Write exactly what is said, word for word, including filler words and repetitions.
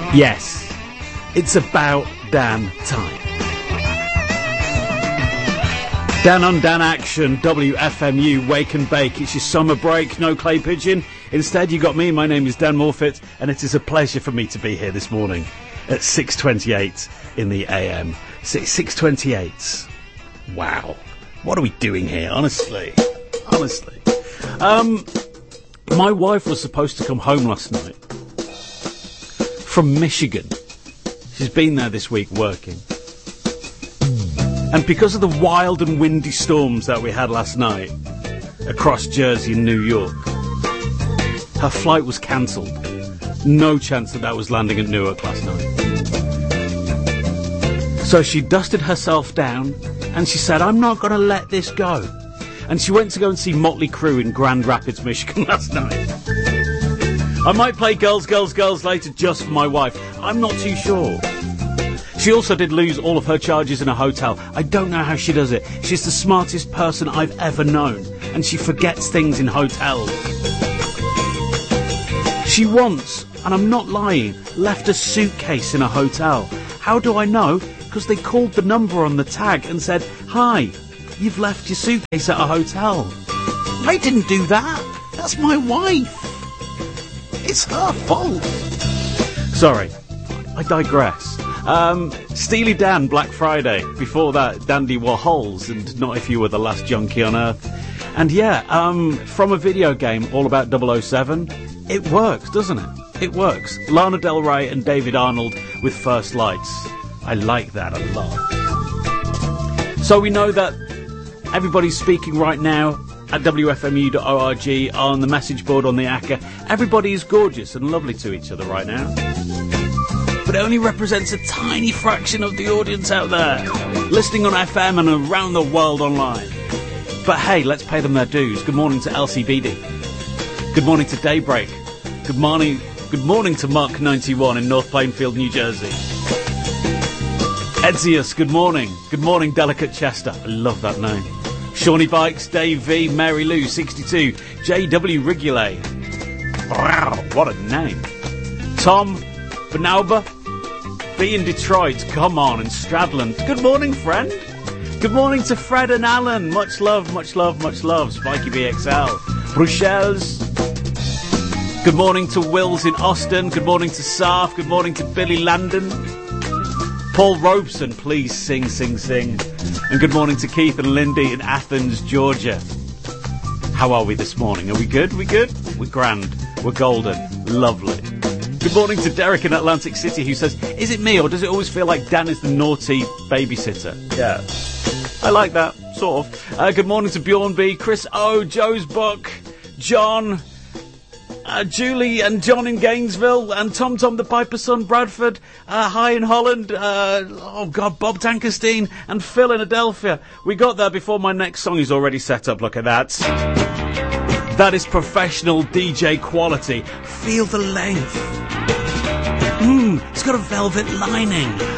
Yes, it's about damn time. Dan on Dan Action, W F M U, Wake and Bake. It's your summer break, no clay pigeon. Instead, you got me. My name is Dan Morfitt, and it is a pleasure for me to be here this morning at six twenty-eight in the A M. six twenty-eight. Wow. What are we doing here, honestly? Honestly. Um, my wife was supposed to come home last night from Michigan. She's been there this week working. And because of the wild and windy storms that we had last night across Jersey and New York, her flight was cancelled. No chance that that was landing at Newark last night. So she dusted herself down and she said, I'm not going to let this go. And she went to go and see Motley Crue in Grand Rapids, Michigan last night. I might play Girls, Girls, Girls later just for my wife. I'm not too sure. She also did lose all of her charges in a hotel. I don't know how she does it. She's the smartest person I've ever known, and she forgets things in hotels. She once, and I'm not lying, left a suitcase in a hotel. How do I know? Because they called the number on the tag and said, hi, you've left your suitcase at a hotel. I didn't do that. That's my wife. It's her fault. Sorry, I digress. Um, Steely Dan, Black Friday. Before that, Dandy Warhols and Not If You Were the Last Junkie on Earth. And yeah, um, from a video game all about double oh seven, it works, doesn't it? It works. Lana Del Rey and David Arnold with First Lights. I like that a lot. So we know that everybody's speaking right now at W F M U dot org, on the message board, on the A C C A. Everybody is gorgeous and lovely to each other right now. But it only represents a tiny fraction of the audience out there, listening on F M and around the world online. But hey, let's pay them their dues. Good morning to L C B D. Good morning to Daybreak. Good morning, good morning to Mark ninety-one in North Plainfield, New Jersey. Edzius, good morning. Good morning, Delicate Chester. I love that name. Shawnee Bikes, Dave V, Mary Lou, sixty-two, J W Rigulay. Wow, what a name. Tom Benauba, B in Detroit, come on, and Stradland. Good morning, friend. Good morning to Fred and Alan. Much love, much love, much love. Spiky B X L. Bruxelles. Good morning to Wills in Austin. Good morning to Sarf. Good morning to Billy Landon. Paul Robeson, please sing, sing, sing. And good morning to Keith and Lindy in Athens, Georgia. How are we this morning? Are we good? We good? We're grand. We're golden. Lovely. Good morning to Derek in Atlantic City, who says, is it me or does it always feel like Dan is the naughty babysitter? Yeah. I like that, sort of. Uh, good morning to Bjorn B, Chris O, Joe's Buck, John, uh, Julie and John in Gainesville, and Tom Tom the Piper's son, Bradford, uh, hi in Holland, uh, oh God, Bob Tankerstein, and Phil in Adelphia. We got there before my next song is already set up, look at that. That is professional D J quality. Feel the length. Mmm, it's got a velvet lining.